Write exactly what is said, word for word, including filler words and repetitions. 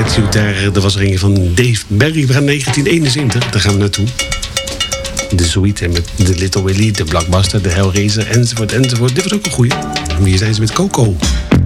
Takes You There. Dat was er een van Dave Berry. We gaan negentien eenenzeventig, daar gaan we naartoe. De Suite met de Little Willie, de Blockbuster, de Hellraiser, enzovoort, enzovoort. Dit was ook een goeie. Hier zijn ze met Coco.